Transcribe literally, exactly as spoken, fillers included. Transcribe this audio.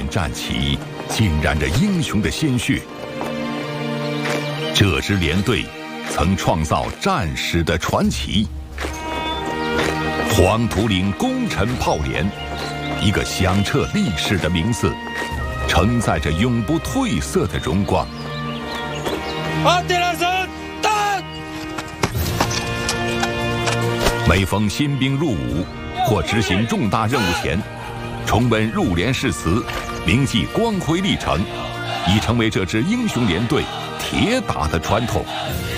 战旗浸染着英雄的鲜血。这支连队曾创造战史的传奇。黄土岭功臣炮连，一个响彻历史的名字，承载着永不褪色的荣光。 阿迪拉森，打！ 每逢新兵入伍或执行重大任务前，重温入连誓词，铭记光辉历程，已成为这支英雄连队铁打的传统。